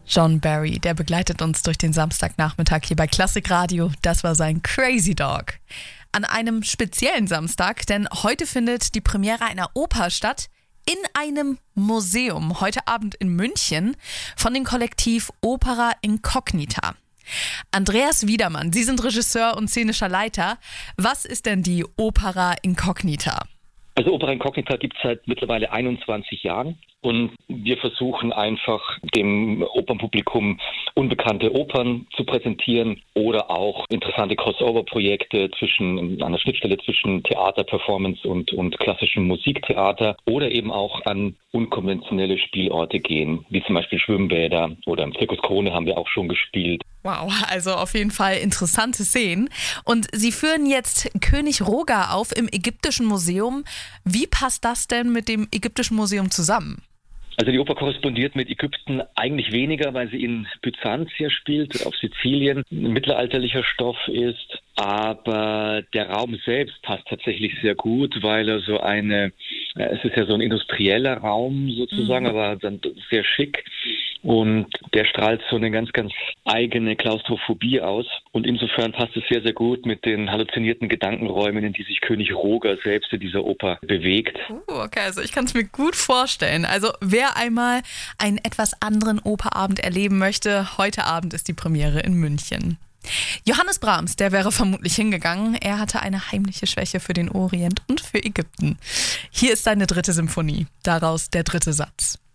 John Barry, der begleitet uns durch den Samstagnachmittag hier bei Klassik Radio. Das war sein Crazy Dog. An einem speziellen Samstag, denn heute findet die Premiere einer Oper statt in einem Museum. Heute Abend in München von dem Kollektiv Opera Incognita. Andreas Wiedermann, Sie sind Regisseur und szenischer Leiter. Was ist denn die Opera Incognita? Also Opera Incognita gibt es seit mittlerweile 21 Jahren und wir versuchen einfach dem Opernpublikum unbekannte Opern zu präsentieren oder auch interessante Crossover-Projekte an der Schnittstelle zwischen Theater, Performance und klassischem Musiktheater oder eben auch an unkonventionelle Spielorte gehen, wie zum Beispiel Schwimmbäder oder im Zirkus Krone haben wir auch schon gespielt. Wow, also auf jeden Fall interessante Szenen. Und Sie führen jetzt König Roger auf im Ägyptischen Museum. Wie passt das denn mit dem Ägyptischen Museum zusammen? Also die Oper korrespondiert mit Ägypten eigentlich weniger, weil sie in Byzanz spielt, auf Sizilien, ein mittelalterlicher Stoff ist. Aber der Raum selbst passt tatsächlich sehr gut, weil er es ist ja so ein industrieller Raum sozusagen, aber dann sehr schick. Und der strahlt so eine ganz, ganz eigene Klaustrophobie aus. Und insofern passt es sehr, sehr gut mit den halluzinierten Gedankenräumen, in die sich König Roger selbst in dieser Oper bewegt. Okay, also ich kann es mir gut vorstellen. Also wer einmal einen etwas anderen Operabend erleben möchte, heute Abend ist die Premiere in München. Johannes Brahms, der wäre vermutlich hingegangen. Er hatte eine heimliche Schwäche für den Orient und für Ägypten. Hier ist seine 3. Symphonie, daraus der 3. Satz.